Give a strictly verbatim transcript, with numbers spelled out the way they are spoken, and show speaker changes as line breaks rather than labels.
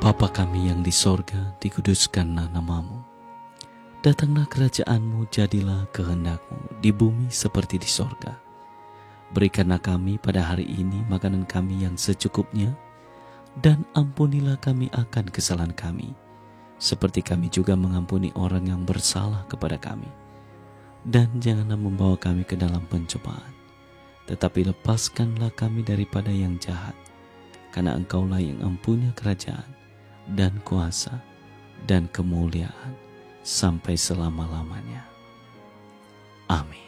Bapa kami yang di sorga, dikuduskanlah namamu. Datanglah kerajaanmu, jadilah kehendakmu di bumi seperti di sorga. Berikanlah kami pada hari ini makanan kami yang secukupnya, dan ampunilah kami akan kesalahan kami, seperti kami juga mengampuni orang yang bersalah kepada kami. Dan janganlah membawa kami ke dalam pencobaan, tetapi lepaskanlah kami daripada yang jahat, karena Engkaulah yang mempunyai kerajaan dan kuasa dan kemuliaan sampai selama-lamanya. Amin.